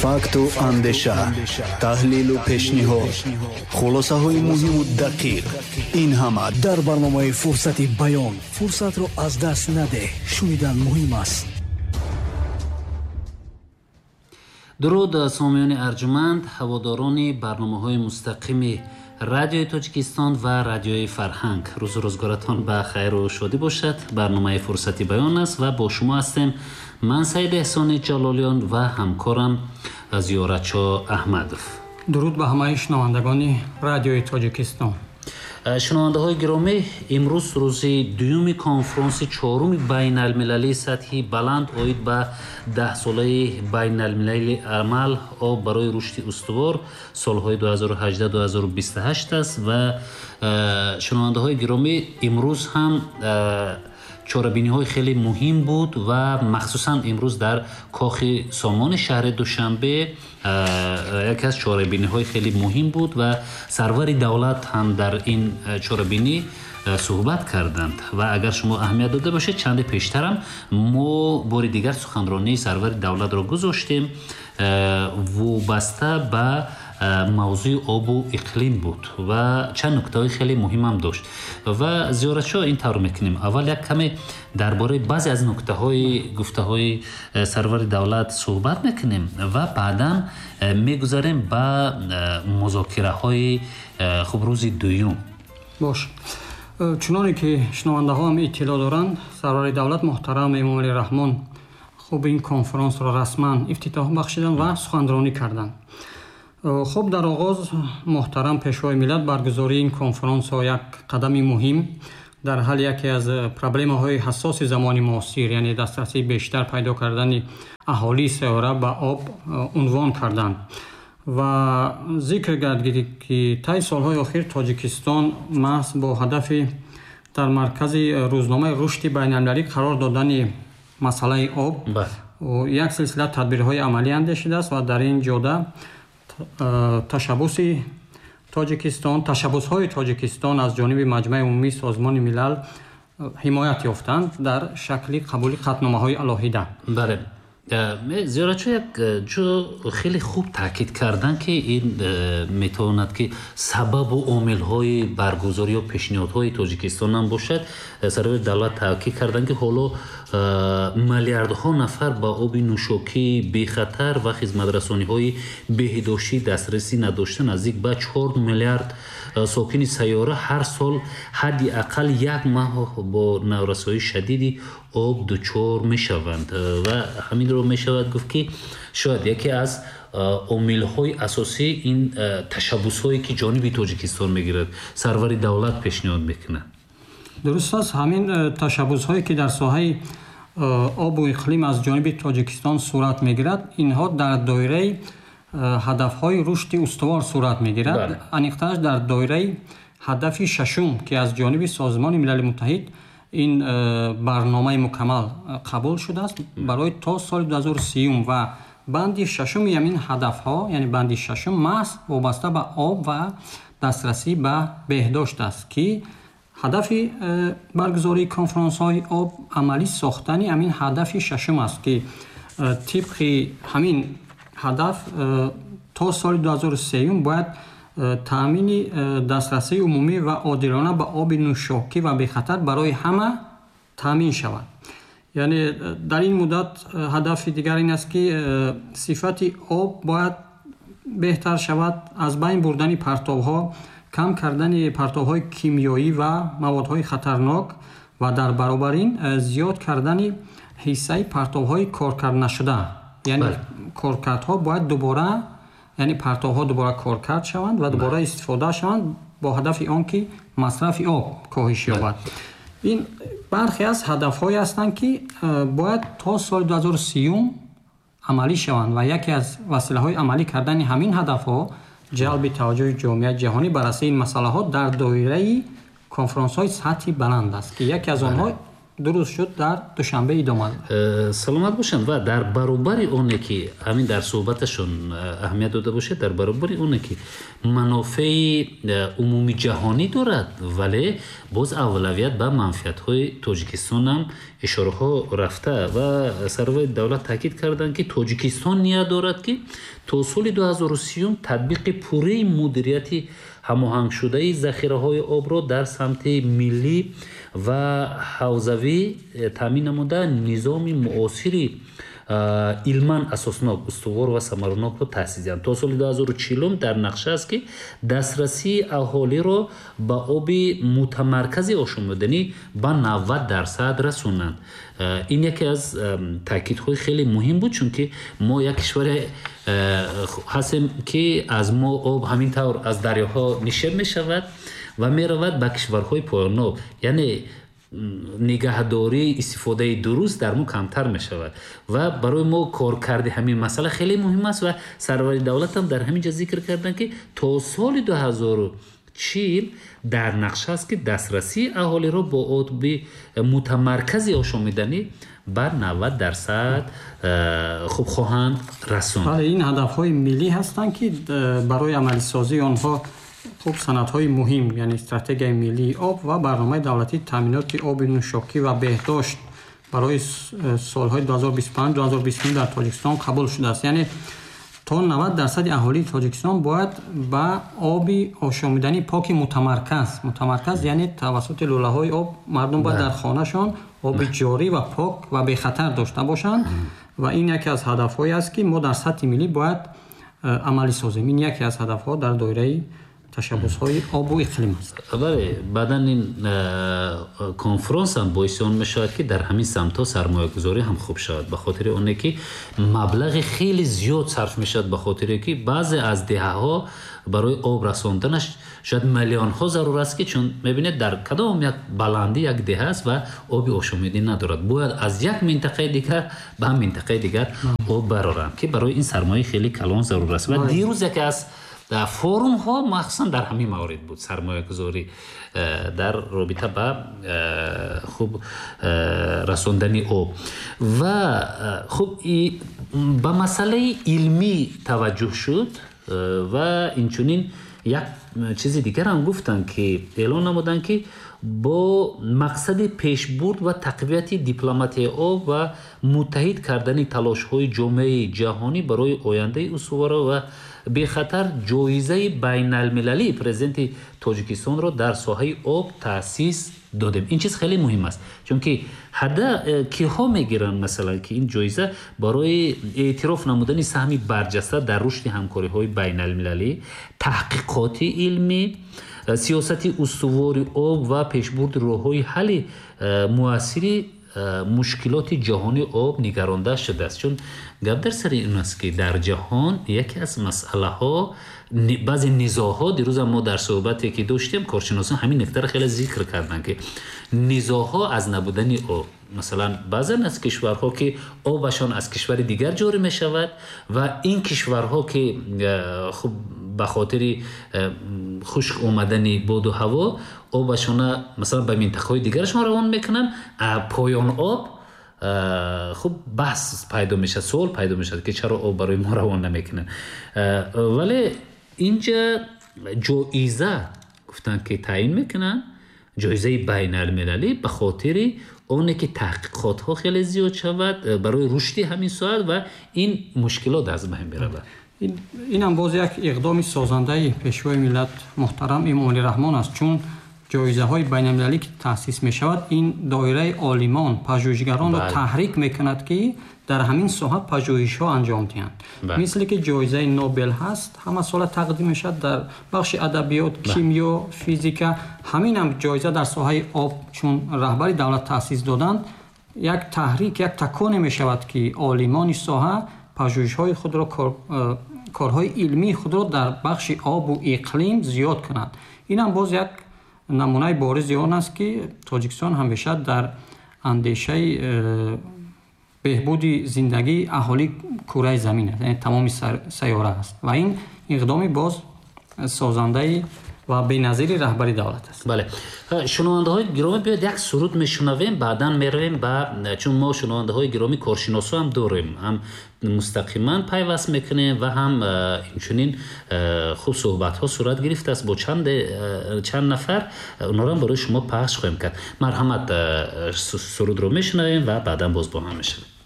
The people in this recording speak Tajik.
факту андеша, таҳлилу пешниҳод, хулосаҳои муҳиму дақиқ. ин ҳама дар барномаи фурсати баён. Фурсатро аз даст надеҳ. шунидан муҳим аст. дуруд сомиёни арҷуманд, ҳаводорони барномаҳои мустақими радиои Тоҷикистон ва радиои Фарҳанг. рӯзу рӯзгоратон ба хайру шодӣ бошад. барномаи фурсати баён аст ва бо шумо ҳастем ман Саид Эҳсони Ҷалолиён ва ҳамкорам Зиёратчо Аҳмадов. дуруд ба ҳамаи шунавандагони радиои Тоҷикистон. шунавандаҳои гиромӣ, имрӯз рӯзи дуюми конфронси чоруми байналмилалии сатҳи баланд оид ба 10-солаи байналмилали амал об барои рушди устувор солҳои 2018-2028 аст ва шунавандаҳои гиромӣ, имрӯз ҳам чорабиниҳои хеле муҳим буд ва махсусан имрӯз дар кохи сомони шаҳри Душанбе яке аз чорабиниҳои хеле муҳим буд ва сарвари давлат ҳам дар ин чорабинӣ суҳбат карданд ва агар шумо аҳамият дода бошед, чанде пештарам мо бори дигар суханронии сарвари давлатро гузоштем. вобаста ба мавзӯи обу иқлим буд ва чанд нуктаҳои хеле муҳимам дошт ва зиёратшо ин тавр мекунем. аввал як каме дар бораи баъзе аз нуктаҳои гуфтаҳои сарвари давлат суҳбат мекунем ва баъдан мегузарем ба музокираҳои хуб рӯзи дуюм. бош, чуноне ки шунавандаҳо ҳам иттилоъ доранд, сарвари давлат муҳтарам Эмомалӣ Раҳмон хуб ин конференсро расман ифтитоҳ бахшиданд ва суханронӣ карданд. хуб, дар оғоз муҳтарам пешвои миллат баргузории ин конференсо як қадами муҳим дар ҳалли яке аз проблемаҳои ҳассоси замони муосир, яъне дастрасии бештар пайдо кардани аҳолии сайёра ба об унвон карданд ва зикр гардид ки таи солҳои охир Тоҷикистон маҳз бо ҳадафи дар маркази рӯзномаи рушди байналмилалӣ қарор додани масъалаи об як силсила тадбирҳои амалӣ андешидааст ва дар ин ҷода ташаббусҳои Тоҷикистон аз ҷониби Маҷмаи умумии Созмони милал ҳимоят ёфтанд дар шакли қабули қатномаҳои алоҳида. бале, зиёратчо як ҷо хеле хуб таъкид кардан ки ин метавонад ки сабабу омилҳои баргузорӣ ё пешниҳодҳои Тоҷикистон ҳам бошад. сарвари давлат таъкид кардан ки ҳоло миллиардҳо нафар ба оби нӯшокии бехатар ва хизматрасониҳои беҳдоштӣ дастрасӣ надошта наздик ба 4 миллиард сокини сайёра ҳар сол ҳадди ақал як маҳ бо наврасоии шадиди об дучор мешаванд ва ҳаминро мешавад гуфт ки шояд яке аз омилҳои асосӣ ин ташаббусҳое ки ҷониби Тоҷикистон мегирад, сарвари давлат пешниҳод мекунад. дуруст аст, ҳамин ташаббусҳое ки дар соҳаи обу иқлим аз ҷониби Тоҷикистон сурат мегирад, инҳо дар доираи ҳадафҳои рушди устувор сурат мегирад. аниқташ дар доираи ҳадафи шашум ки аз ҷониби Созмони Милали Муттаҳид ин барномаи мукаммал қабул шудааст барои то соли 2030 ва банди шашуми ҳамин ҳадафҳо, яъне банди шашум маҳз вобаста ба об ва дастрасӣ ба беҳдошт аст ки ҳадафи баргузории конференсҳои об амалӣ сохтани ҳамин ҳадафи шашум аст ки тибқи ҳамин ҳадаф то соли 2030 бояд таъмини дастрасии умумӣ ва одилона ба оби нӯшокӣ ва бехатар барои ҳама таъмин шавад. яъне дар ин муддат ҳадафи дигар ин аст ки сифати об бояд беҳтар шавад, аз байн бурдани партовҳо, кам кардани партовҳои кимиёӣ ва маводҳои хатарнок ва дар баробар ин зиёд кардани ҳиссаи партовҳои коркарднашуда. яъне коркардҳо бояд дубора, яъне партовҳо дубора коркард шаванд ва дубора истифода шаванд бо ҳадафи он ки масрафи об коҳиш ёбад. ин бархе аз ҳадафҳое ҳастанд ки бояд то соли 2030 амалӣ шаванд ва яке аз василаҳои амалӣ кардани ҳамин ҳадафҳо ҷалби таваҷҷӯҳи ҷомеаи ҷаҳонӣ ба расии ин масъалаҳо дар доираи конференсҳои сатҳи баланд аст ки яке аз онҳо дуруст шуд дар душанбе идома дорад. саломат бошанд. ва дар баробари оне ки ҳамин дар суҳбаташон аҳамият дода бошад, дар баробари оне ки манофеи умуми ҷаҳонӣ дорад, вале боз аввалавият ба манфиатҳои Тоҷикистон ҳам ишораҳо рафта ва сарваи давлат таъкид карданд ки Тоҷикистон ният дорад ки то соли 2030 татбиқи пурраи мудирияти ҳамоҳангшудаи захираҳои обро дар самти миллӣ ва ҳавзавӣ таъмин намуда низоми муосири илман асоснок, устувор ва самаранокро таъсис диҳанд. То соли 2040 дар нақша аст ки дастрасии аҳолиро ба оби мутамаркази ошомоданӣ ба 90% расонанд. ин яке аз таъкидҳои хеле муҳим буд, чунки мо як кишваре ҳастем ки аз мо об ҳамин тавр аз дарёҳо нишеб мешавад ва меравад ба кишварҳои поёноб, яъне нигаҳдорӣ, истифодаи дуруст дар мо камтар мешавад ва барои мо коркарди ҳамин масъала хеле муҳим аст. ва сарвари давлат ҳам дар ҳамин ҷо зикр карданд ки то соли 2040 дар нақша аст ки дастрасии аҳолиро бо оби мутамаркази ошомиданӣ ба 90% хуб хоҳанд расонд. ин ҳадафҳои миллӣ ҳастанд ки барои амалисозии онҳо хуб санадҳои муҳим, яъне стратегияи миллии об ва барномаи давлатии таъминоти оби нӯшокӣ ва беҳдошт барои солҳои 2025-2029 дар Тоҷикистон қабул шудааст. Яъне то 90% аҳолии Тоҷикистон бояд ба оби ошомиданӣ поки мутамарказ, яъне тавассути лӯлаҳои об мардум бояд дар хонашон оби ҷорӣ ва пок ва бехатар дошта бошанд ва ин яке аз ҳадафҳое аст ки мо дар сатҳи миллӣ бояд амалӣ созем. Ин яке аз ҳадафҳо дар доираи ташаббусҳои обу иқлим аст. бале баъдан ин конфронс ҳам боиси он мешавад ки дар ҳамин самтҳо сармоягузорӣ ҳам хуб шавад, ба хотири оне ки маблағи хеле зиёд сарф мешавад, ба хотире ки баъзе аз деҳаҳо барои об расонданаш шояд миллионҳо зарур аст, ки чун мебинед дар кадом як баландӣ як деҳа аст ва оби ошомидӣ надорад, бояд аз як минтақаи дигар ба минтақаи дигар об бароранд, ки барои ин сармояи хеле калон зарур аст. ва дирӯз яке аз форумҳо махсусан дар ҳамин маврид буд, сармоягузорӣ дар робита ба хуб расондани об ва хуб ба масъалаи илмӣ таваҷҷӯҳ шуд ва инчунин як чизи дигарам гуфтанд ки эълон намуданд ки бо мақсади пешбурд ва тақвияти дипломатияи об ва муттаҳид кардани талошҳои ҷомеаи ҷаҳонӣ барои ояндаи устувора ва бехатар ҷоизаи байналмилалии президенти Тоҷикистонро дар соҳаи об таъсис додем. ин чиз хеле муҳим аст, чунки киҳо мегиранд масалан ки ин ҷоиза барои эътироф намудани саҳми барҷаста дар рушди ҳамкориҳои байналмилалӣ, таҳқиқоти илмӣ, сиёсати устувори об ва пешбурди роҳҳои ҳалли муассири мушкилоти ҷаҳони об нигаронда шудааст. Чун гап дар сари ин аст ки дар ҷаҳон яке аз масъалаҳо баъзе низоҳо, дирӯзам мо дар суҳбате ки доштем коршиносон ҳамин нуктаро хеле зикр карданд ки низоҳо аз набудани об, масалан баъзан аз кишварҳо ки обашон аз кишвари дигар ҷорӣ мешавад ва ин кишварҳо ки хуб ба хотири хушк омадани боду ҳаво обашона масалан ба минтақаҳои дигарашон равон мекунанд, поён об хуб баҳс пайдо мешад, суол пайдо мешад ки чаро об барои мо равон намекунанд. вале инҷа ҷоиза гуфтанд ки таъин мекунанд, ҷоизаи байналмилалӣ, ба хотири оне ки таҳқиқотҳо хеле зиёд шавад барои рушди ҳамин соат ва ин мушкилот аз байн меравад. инам боз як иқдоми созандаи пешвои миллат муҳтарам Эмомалӣ Раҳмон аст, чун ҷоизаҳои байналмилалӣ ки таъсис мешавад, ин доираи олимон, пажӯҳишгаронро таҳрик мекунад ки дар ҳамин соҳа пажӯҳишҳо анҷом диҳанд. мисли ки ҷоизаи Нобел ҳаст, ҳама сола тақдим мешавад дар бахши адабиёт, кимиё, физика. ҳаминам ҷоиза дар соҳаи об, чун раҳбари давлат таъсис доданд, як таҳрик, як таконе мешавад ки олимони соҳа пажӯҳишҳои худро, корҳои илмии худро дар бахши обу иқлим зиёд кунанд. инам боз як намунаи боризи он аст ки Тоҷикистон ҳамеша дар андешаи беҳбуди зиндагии аҳолии кураи замин аст, яъне тамоми сайёра аст ва ин иқдоми боз созандаи ва беназири раҳбари давлат аст. бале, шунавандаҳои гиромӣ, биёед як суруд мешунавем, баъдан меравем ба, чун мо шунавандаҳои гиромӣ коршиносо ҳам дорем, ҳам мустақиман пайваст мекунем ва ҳам инчунин хуб суҳбатҳо сурат гирифтааст бо чанд нафар, онҳоро барои шумо пахш хоҳем кард. марҳамат, сурудро мешунавем ва баъдан боз бо ҳам мешавем.